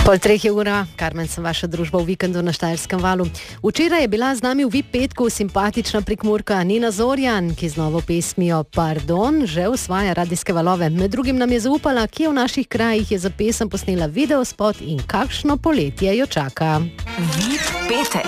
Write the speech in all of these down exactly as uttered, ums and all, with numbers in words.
Pol treh je ura, Karmen, sem vaša družba v vikendu na Štajerskem valu. Včeraj je bila z nami v V I P petku simpatična Prekmurka Nina Zorjan, ki z novo pesmijo Pardon že osvaja radijske valove. Med drugim nam je zaupala, kje v naših krajih je za pesem posnela videospot in kakšno poletje jo čaka. V I P petek.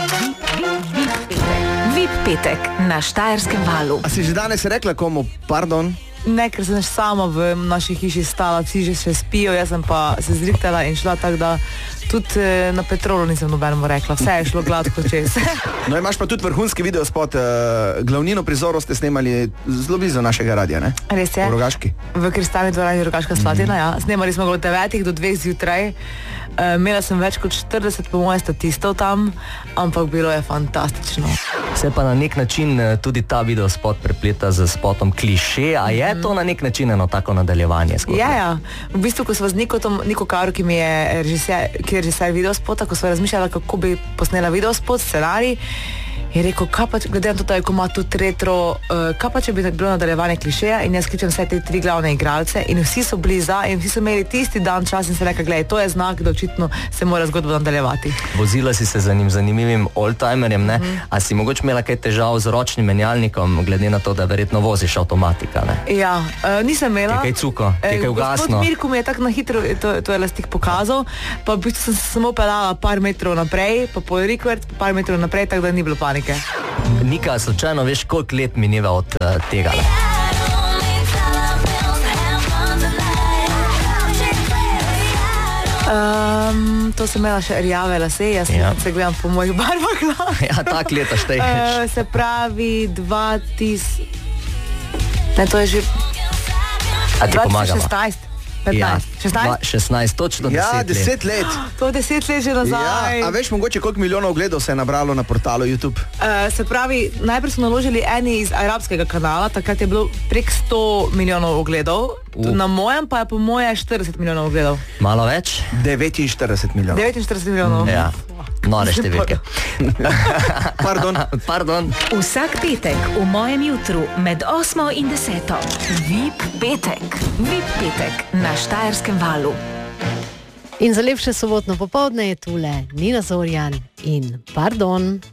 V I P petek na Štajerskem valu. A si že danes rekla komu pardon? Ne, ker sem sama v naši hiši stala, vsi že še spijo, jaz sem pa se zrihtala in šla, tako da tudi eh, na Petrolu nisem nobenemu rekla, vse je šlo gladko čez. No, imaš pa tudi vrhunski videospot, uh, glavnino prizorov ste snemali zelo blizu našega radija, ne? Res je? V Rogaški. V Kristalni dvorani Rogaška Slatina, mm. ja. Snemali smo ga od devetih do dveh zjutraj. Uh, imela sem več kot štirideset po moje statistov tam, ampak bilo je fantastično. Se pa na nek način tudi ta videospot prepleta z spotom Kliše, a je to na nek način eno tako nadaljevanje? Ja, ja. V bistvu, ko sva z Nikotom, Niko Karo, ki mi je režiser, ki je režiser videospota, ko sva razmišljala, kako bi posnela videospot, scenarij, je rekel, kaj pa, glede na to, da ima tudi retro, uh, kaj pa, če bi bilo nadaljevanje Klišeja, in jaz kličem vse te tri glavne igralce in vsi so bili za in vsi so imeli tisti dan čas in se rekla, gledaj, to je znak, da očitno se mora zgodba nadaljevati. Vozila si se za njim zanimivim oldtimerjem, ne? Mm. A si mogoče imela kaj težav z ročnim menjalnikom, glede na to, da verjetno voziš avtomatika, ne? Ja, uh, nisem imela. Kaj cuko, kaj ugasno. Gospod Mirko mi je tako na hitro to, to elastik pokazal, pa v bistvu sem se samo pelala par metrov naprej, pa pol rikvert, pa par metrov naprej, tako da ni bilo panike. Nika, slučajno veš, koliko let mineva od uh, tega? Um, to sem imela še rjave lase, jaz ja. se gledam po mojih barvah. Ja, tak leta šteješ. Uh, se pravi dva tisoč... Ne, to je že... A ti pomagamo? šestnajst. petnajst. Ja, šestnajst? šestnajst, točno deset let. Ja, deset let. To deset let že nazaj. Ja, a veš mogoče, koliko milijonov ogledov se je nabralo na portalu YouTube? Uh, se pravi, najprej so naložili eni iz arabskega kanala, takrat je bilo prek sto milijonov ogledov, uh. na mojem pa je po moje štirideset milijonov ogledov. Malo več? devetinštirideset milijonov. devetinštirideset milijonov. Ja. Nore številke. Pardon. Pardon. Vsak petek v mojem jutru med osmo in deseto. V I P petek. V I P petek na Štajerskem valu. In za lepše sobotno popoldne je tule Nina Zorjan in Pardon.